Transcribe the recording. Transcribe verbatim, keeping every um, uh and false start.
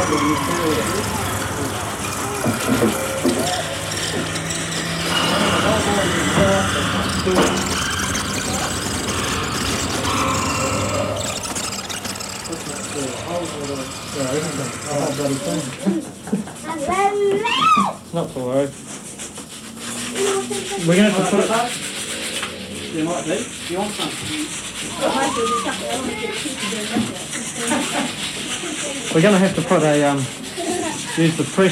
Not to worry. We're going to have to put it... You might do. You want some? We're going to have to put a, um, use the press